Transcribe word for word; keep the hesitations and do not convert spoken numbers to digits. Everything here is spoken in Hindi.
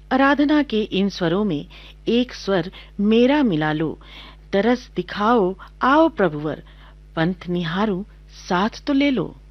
आराधना के इन स्वरों में एक स्वर मेरा मिला लो, तरस दिखाओ आओ प्रभुवर, पंथ निहारूं साथ तो ले लो।